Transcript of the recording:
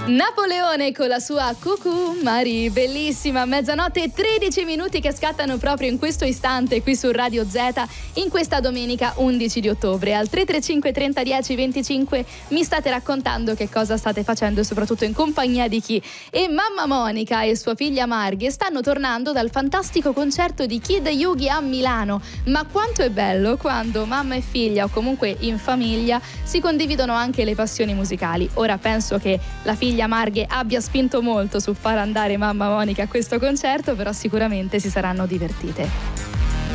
Napoleone con la sua Cucù Mari, bellissima, mezzanotte e 13 minuti che scattano proprio in questo istante qui su Radio Z in questa domenica 11 di ottobre. Al 335 30 10 25 mi state raccontando che cosa state facendo e soprattutto in compagnia di chi. E mamma Monica e sua figlia Marghe stanno tornando dal fantastico concerto di Kid Yugi a Milano. Ma quanto è bello quando mamma e figlia o comunque in famiglia si condividono anche le passioni musicali. Ora penso che la figlia Marghe abbia spinto molto su far andare mamma Monica a questo concerto, però sicuramente si saranno divertite.